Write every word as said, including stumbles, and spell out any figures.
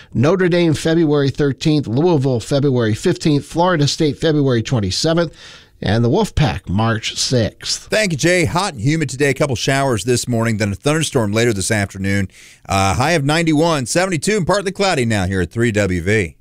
Notre Dame February thirteenth, Louisville February fifteenth, Florida State February twenty-seventh, and the Wolfpack March sixth. Thank you, Jay. Hot and humid today. A couple showers this morning, then a thunderstorm later this afternoon. Uh, high of ninety-one, seventy-two, and partly cloudy now here at three W V.